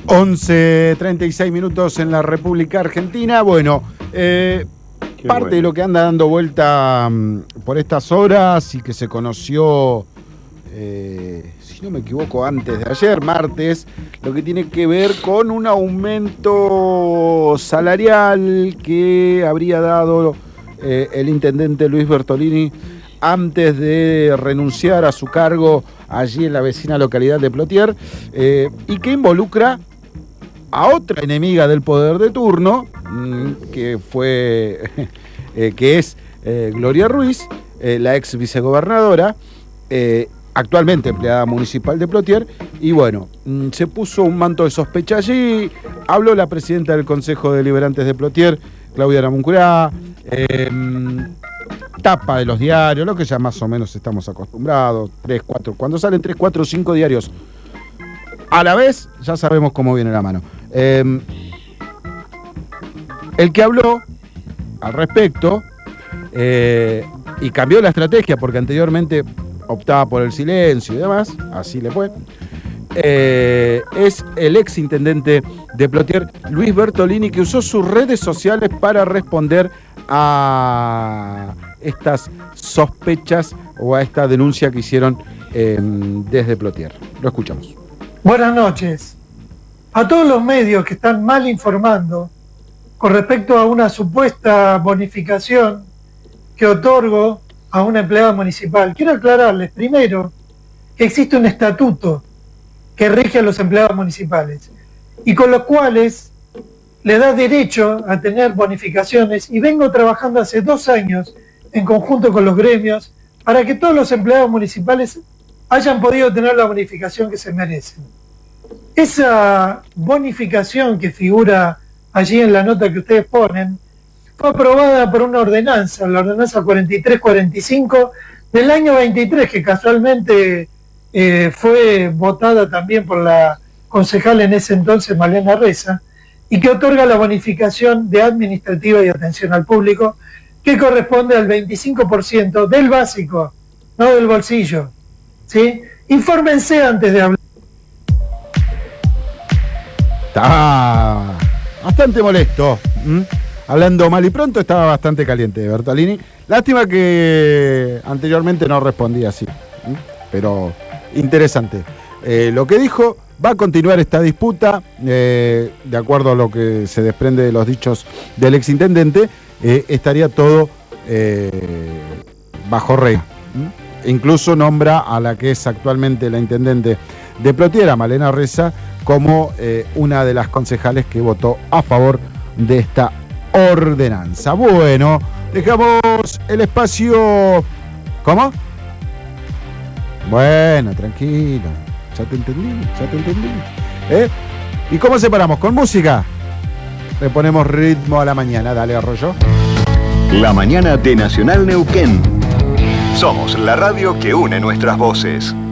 11:36 minutos en la República Argentina. Bueno, parte de lo que anda dando vuelta por estas horas y que se conoció, si no me equivoco, antes de ayer, martes, lo que tiene que ver con un aumento salarial que habría dado el intendente Luis Bertolini antes de renunciar a su cargo allí en la vecina localidad de Plotier, y que involucra a otra enemiga del poder de turno, que es Gloria Ruiz, la ex vicegobernadora, actualmente empleada municipal de Plotier, y bueno, se puso un manto de sospecha allí. Habló la presidenta del Consejo de Deliberantes de Plotier, Claudia Namuncurá, tapa de los diarios, lo que ya más o menos estamos acostumbrados, 3, 4, cuando salen 3, 4, 5 diarios a la vez, ya sabemos cómo viene la mano. El que habló al respecto y cambió la estrategia, porque anteriormente optaba por el silencio y demás, así le fue, es el ex intendente de Plotier, Luis Bertolini, que usó sus redes sociales para responder a estas sospechas o a esta denuncia que hicieron desde Plotier. Lo escuchamos. Buenas noches. A todos los medios que están mal informando con respecto a una supuesta bonificación que otorgo a una empleada municipal, quiero aclararles primero que existe un estatuto que rige a los empleados municipales y con los cuales le da derecho a tener bonificaciones, y vengo trabajando hace 2 años en conjunto con los gremios para que todos los empleados municipales hayan podido tener la bonificación que se merecen. Esa bonificación que figura allí en la nota que ustedes ponen fue aprobada por una ordenanza, la ordenanza 4345 del año 23, que casualmente fue votada también por la concejal en ese entonces, Malena Reza, y que otorga la bonificación de administrativa y atención al público, que corresponde al 25% del básico, no del bolsillo, ¿sí? Infórmense antes de hablar. Estaba bastante molesto, hablando mal y pronto, estaba bastante caliente Bertolini. Lástima que anteriormente no respondía así, pero interesante. Lo que dijo, va a continuar esta disputa, de acuerdo a lo que se desprende de los dichos del exintendente, estaría todo bajo rey. Incluso nombra a la que es actualmente la intendente de Plotier, Malena Reza, como una de las concejales que votó a favor de esta ordenanza. Bueno, dejamos el espacio. ¿Cómo? Bueno, tranquilo. Ya te entendí. ¿Y cómo separamos? ¿Con música? Le ponemos ritmo a la mañana. Dale, Arroyo. La mañana de Nacional Neuquén. Somos la radio que une nuestras voces.